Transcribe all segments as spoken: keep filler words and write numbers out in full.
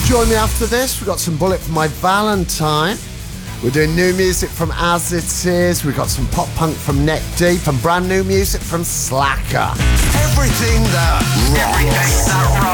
Join me after this. We've got some Bullet for My Valentine. We're doing new music from As It Is. We've got some pop punk from Neck Deep and brand new music from Slacker. Everything that rocks. Everything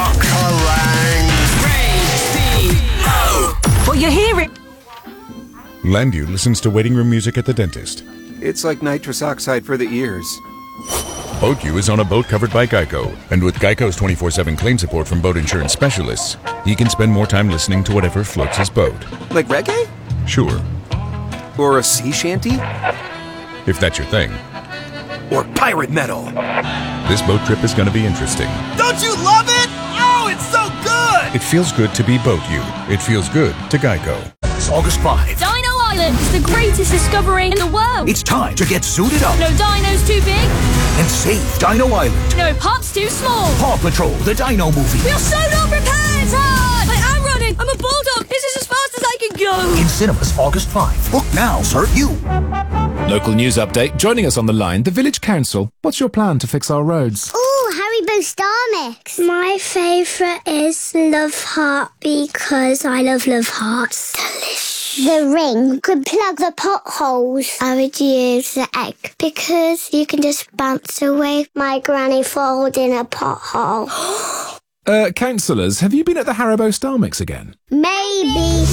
that rocks. Kerrang! What you're hearing. Landu listens to waiting room music at the dentist. It's like nitrous oxide for the ears. Boat U is on a boat covered by Geico. And with Geico's twenty-four seven claim support from boat insurance specialists, he can spend more time listening to whatever floats his boat. Like reggae? Sure. Or a sea shanty? If that's your thing. Or pirate metal? This boat trip is going to be interesting. Don't you love it? Oh, it's so good! It feels good to be Boat U. It feels good to Geico. It's August fifth. Dino Island is the greatest discovery in the world. It's time to get suited up. No dino's too big. And save Dino Island. No pop's too small. Paw Patrol, the Dino movie. We're so not prepared, Todd! I am running. I'm a bulldog. This is as fast as I can go. In cinemas August fifth. Book now, Sir. You. Local news update. Joining us on the line, the Village Council. What's your plan to fix our roads? Ooh, Haribo Star Mix. My favourite is Love Heart because I love Love Hearts. Delicious. The ring could plug the potholes. I would use the egg because you can just bounce away my granny falls in a pothole. Uh, councillors, have you been at the Haribo Star Mix again? Maybe.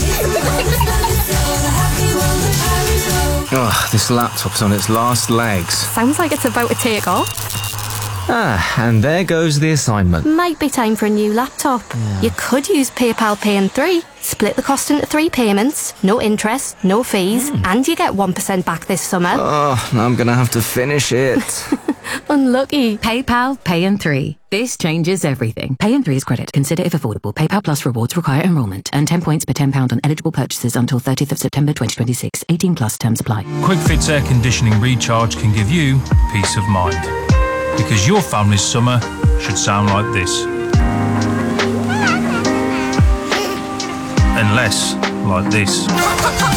Ugh, this laptop's on its last legs. Sounds like it's about to take off. Ah, and there goes the assignment. Might be time for a new laptop. Yeah. You could use PayPal Pay in three. Split the cost into three payments, no interest, no fees, mm. and you get one percent back this summer. Oh, I'm going to have to finish it. Unlucky. PayPal Pay in three. This changes everything. Pay in three is credit. Consider if affordable. PayPal Plus rewards require enrolment. Earn ten points per ten pounds on eligible purchases until thirtieth of September twenty twenty-six. eighteen plus terms apply. QuickFit's air conditioning recharge can give you peace of mind. Because your family's summer should sound like this. And less like this.